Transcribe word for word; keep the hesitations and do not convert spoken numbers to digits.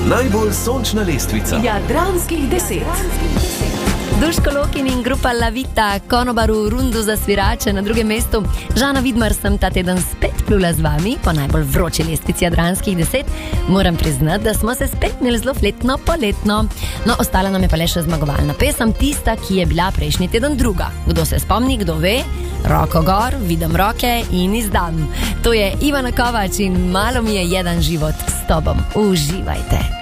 Najbolj sončna lestvica Jadranskih deset. Duško Lokin in grupa La Vita, Konobar v rundu za svirače na drugem mestu. Žana Vidmar sem ta teden spet plula z vami po najbolj vroči lestvici Jadranskih deset. Moram priznati, da smo se spet imeli zelo fletno poletno. No, ostala nam je pa le še zmagovalna pesem, tista, ki je bila prejšnji teden druga. Kdo se spomni, kdo ve? Roko gor, vidim roke in izdam. To je Ivana Kovač in Malo mi je jedan život s tobom. Uživajte.